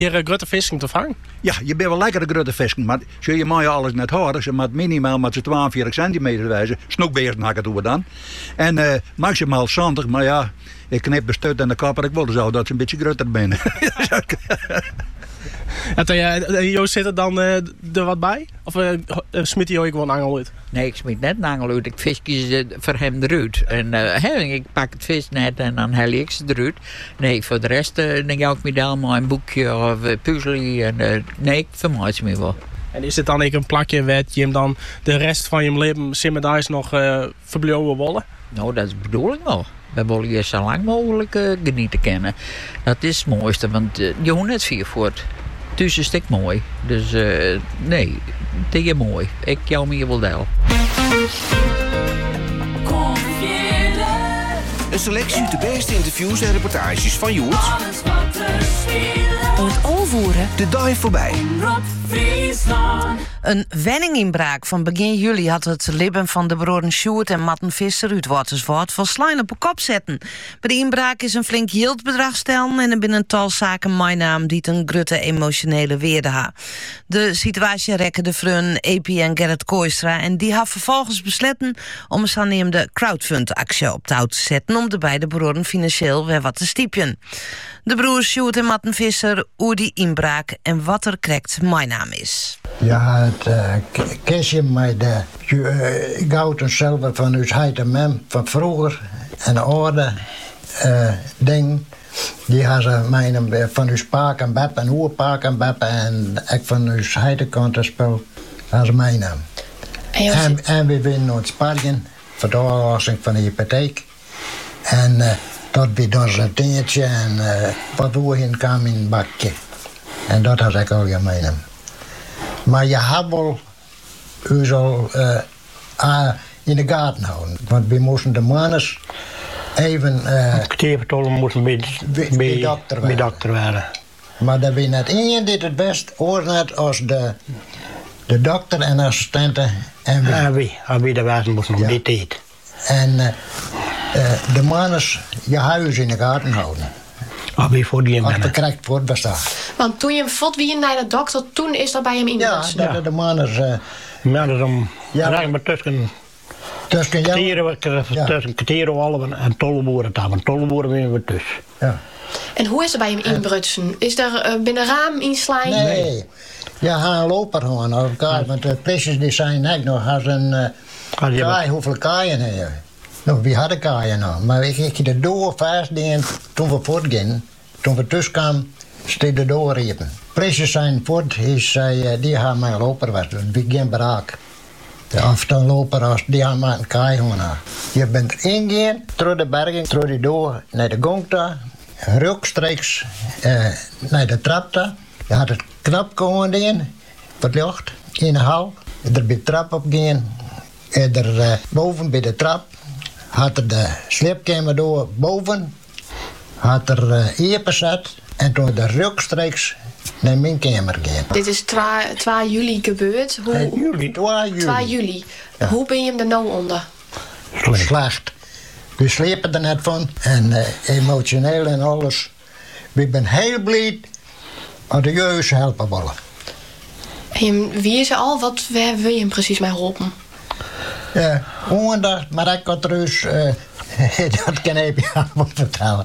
Hier grote visking te vangen? Ja, je bent wel lekker de grote visking, maar zul je maar alles net houden. Ze moet minimaal met z'n 42 centimeter wijzen. Snoekbeerten hakken we dan. En maximaal 70, maar ja, ik knip de stut en de kapper. Ik wilde zo dat ze een beetje groter binnen. Joost, zit er dan er wat bij? Of smit hij gewoon een angel uit? Nee, ik smit net een angel uit. Ik vis voor hem eruit. En ik pak het visnet en dan haal ik ze eruit. Nee, voor de rest dan ga ik me allemaal een boekje of puzzel. En nee, ik vermaak ze me wel. En is dit dan een plakje wat je hem dan de rest van je leven simmerdags nog verblijven willen? Nou, dat is de bedoeling wel. We willen je zo lang mogelijk genieten kennen. Dat is het mooiste, want je hoeft net vier voort. Dus is het mooi. Dus nee, het is mooi. Ik jou me wel deel. Een selectie uit de beste interviews en reportages van Joert. Het overvoeren. De dag voorbij. Een wenninginbraak van begin juli had het libben van de broeren Sjoerd en Matten Visser uit Waterswoord vol slijn op een kop zetten. Bij de inbraak is een flink jildbedrag stellen en er binnen een tal zaken mijn naam die een grutte emotionele weerde ha. De situatie rekken de frun Epi en Gerrit Kooistra en die hebben vervolgens besloten om een aannemende crowdfund-actie op touw te zetten om de beide broeren financieel weer wat te stiepjen. De broers Sjoerd en Matten Visser hoe die inbraak en wat er krekt mijn naam is. Ja, het kistje met de goud en zilver van uw heid en mem van vroeger. En de oude ding, die had ze mij van uw paak en bep en oerpaak en bep. En ik van uw heidekantenspel had ze mij nam. En we winnen ons Spanje voor de aflossing van de hypotheek. En dat we dan zo'n dingetje en wat oorheen kwam in een bakje. En dat had ik al gemeen. Maar je hebt wel u zal in de gaten houden. Want we moesten de mannen even... het kwartiervertollen moesten bij dokter werden. Maar dat we net één dit het best net als de dokter en assistenten en wie. En wie de wezen moesten op die tijd. En de mannen je huis in de gaten houden. Wie voor die als bekrekt voor het bestaan. Want toen je hem vond wie naar de dokter, toen is dat bij hem ingebracht. Ja, de mannen... Ja, dat is om maar tussen kwartieren wallen en tolboeren daar. Want tolboeren winnen we tussen. Ja. En hoe is er bij hem inbrutsen? Is er binnen raam inslaan? Nee. Ja, een loper gewoon op elkaar. Want de plisjes die zijn net nog als een kaai, hoeveel kaaien hebben. Nou, wie hadden kaaien nou? Maar ik ging de deur vast en toen we voortgingen, toen we tussen kwamen, steed de deur riepen. Plisjes zijn voort, die gaan mijn loper was, wie geen braak. De afstandsloper, die gaan maar een kaai gewoon. Je bent erin gegaan, door de berging, door die deur naar de gong daar. Rukstreeks naar de trap daar. Je had het knap gewoon in, wat lucht, in de hal. Er bij de trap op gaan. Er boven bij de trap had er de sleepkamer door boven. Had er iepen zet. En toen de rukstreeks naar mijn kamer gaan. Dit is 2 juli gebeurd. 2 juli. Ja. Hoe ben je hem er nou onder? Slecht. We slepen er net van. En emotioneel en alles. We zijn heel blij dat de jeugd helpen willen. En wie is er al? Wat wil je hem precies mee helpen? Ja, ongedacht, maar ik had dus... dat kan ik je wel vertellen.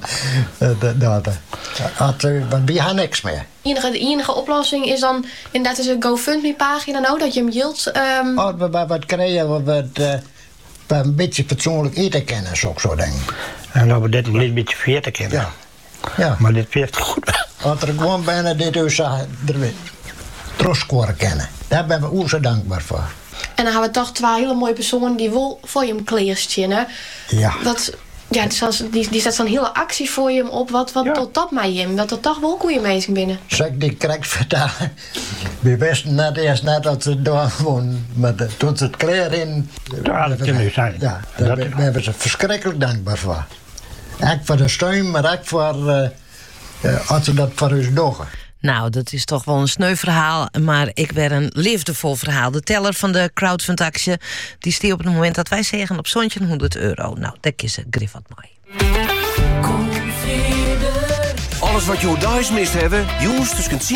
Want we gaan niks meer. De enige oplossing is dan inderdaad een GoFundMe-pagina nou, dat je hem hield. Wat krijgen we een beetje fatsoenlijk eten kennen, zo dingen. En dat we dit een beetje veertig kennen. Ja. Maar dit veert goed. Als er gewoon bijna dit dus troskoren kennen. Daar ben we ook zo dankbaar voor. En dan hebben we toch 2 hele mooie personen die wel voor je hem kleerstje. Ja. Die zet zo'n hele actie voor je op. Wat tot dat mij hem? Dat er toch wel goede mensen binnen. Zeg, die krijgt vertellen. We wisten net eerst dat ze daar gewoon. Maar toen ze het kleer in. Ja, dat kan nu zijn. Ja, daar hebben ze verschrikkelijk dankbaar voor. Ook voor de steun, maar ook voor. Als ze dat voor ons doen. Nou, dat is toch wel een sneu verhaal, maar ik werd een liefdevol verhaal. De teller van de crowdfundactie, die stier op het moment dat wij zeggen op zontje €100. Nou, dat is een griff wat mooi. Alles wat je thuis mist hebben, Joes, dus kunt zien